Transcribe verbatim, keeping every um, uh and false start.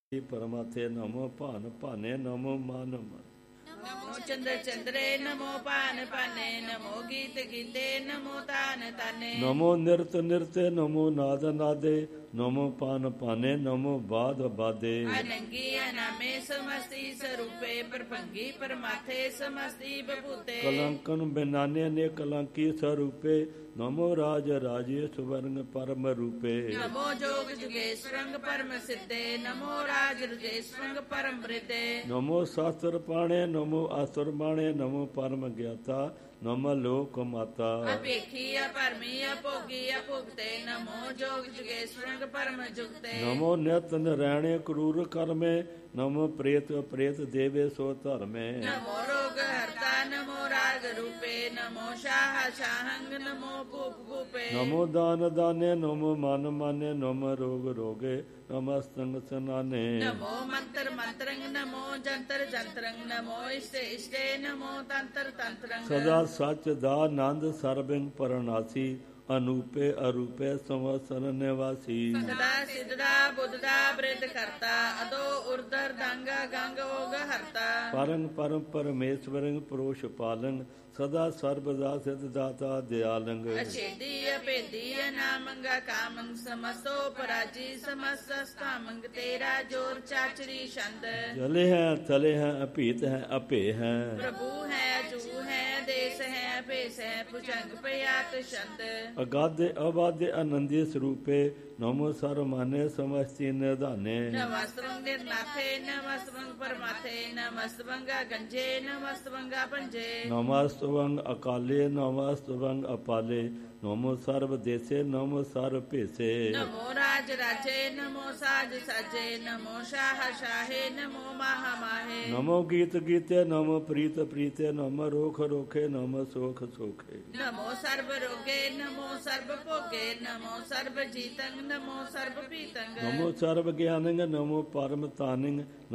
परमाथे नमो भान भाने नमो मानम नमो चंद्र चंद्रे नमो पान पाने नमो गीत गीते नमो तान ताने नमो नृत नृत्य नमो नाद नादे नमो पान पाने नमो बाद बादे अनंगी अनामे समस्ती स्वरूपे परभंगी परमाथे समस्ती बभूते कलंकन बिनाने ने कलंकी स्वरूपे नमो राज राजे सुवर्ण परम रूपे नमो जोग जुगेश्वरंग परम सिद्धे नमो राज रुजेश्वरंग परम वृद्धे नमो शास्त्र पाणे नमो असुर बाणे नमो परम ज्ञाता नमो लोक माता अपेखी अपरमी अपोगी अपुगते नमो जोग जुगेश्वरंग परम जुगते नमो नित नरैणे क्रूर कर्मे नमो प्रेत प्रेत देवे सो धर्मे नमो रोग हरता नमो राग रूपे नमो शाह शाहंग नमो भूप भूपे नमो दान दाने नमो मान माने नमो रोग रोगे नमस्तंग सनाने नमो मंत्र मंत्रंग नमो जंतर जंत्रंग नमो इष्टे इष्टे नमो तंत्र तंत्रंग सदा सच दा नंद सर्विंग परनासी अनूपे अरूपे संवत्सर निवासी सदा सिद्धदा बुद्धदा वृद्ध करता अदो उर्धर दंगा गंग ओग हरता परंग परम परमेश्वरंग पुरुष पालंग सदा सर्वदा सिद्ध दाता दयालंग अछेदी अभेदी अनामंगा कामंग समस्तो पराजी समस्त कामंग तेरा जोर चाचरी छंद जले हैं तले हैं अपीत हैं अपे हैं प्रभु है अजू है देश है भेष है भुजंग प्रयात छंद अगाधे अबाधे आनंदी स्वरूपे नमो सर्वमाने समस्ती निधाने नमस्तवंग निर्नाथे नमस्तवंग परमाथे नमस्तवंगा गंजे नमस्तवंगा पंजे नमस्तवंग अकाले नमस्तवंग अपाले नमो सर्व देशे नमो सर्व पेशे नमो राज राजे नमो साज साजे नमो शाह शाहे नमो माहा माहे नमो गीत गीते नमो प्रीत प्रीते नमो रोख रोखे नमो सोख सोखे नमो सर्व रोगे नमो सर्व भोगे नमो सर्व जीतंग नमो सर्व पीतंग नमो सर्व ज्ञानिंग नमो परम तानिंग